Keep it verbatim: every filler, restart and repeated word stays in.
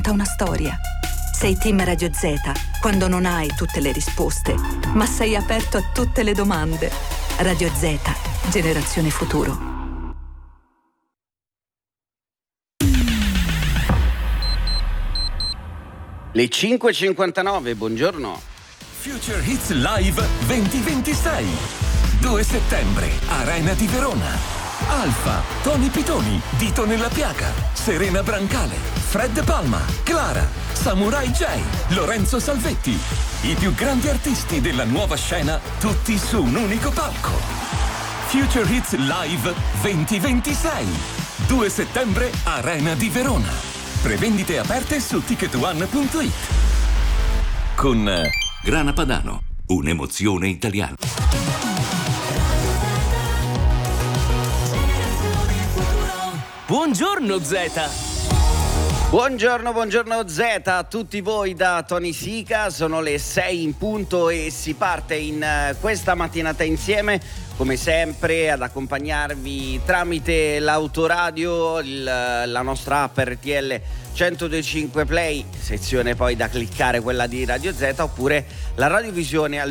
una storia. Sei team Radio Z quando non hai tutte le risposte, ma sei aperto a tutte le domande. Radio Z, generazione futuro. Le cinque e cinquantanove, buongiorno. Future Hits Live duemilaventisei. due settembre, Arena di Verona. Alfa, Tony Pitoni, Dito nella piaga, Serena Brancale, Fred Palma, Clara, Samurai J, Lorenzo Salvetti. I più grandi artisti della nuova scena, tutti su un unico palco. Future Hits Live duemilaventisei. due settembre, Arena di Verona. Prevendite aperte su ticket one punto it. Con uh, Grana Padano, un'emozione italiana. Buongiorno Zeta. Buongiorno, buongiorno Z a tutti voi da Tony Sica, sono le sei in punto e si parte in questa mattinata insieme, come sempre, ad accompagnarvi tramite l'autoradio, il, la nostra app R T L centodue e cinque Play, sezione poi da cliccare quella di Radio Z, oppure la radiovisione al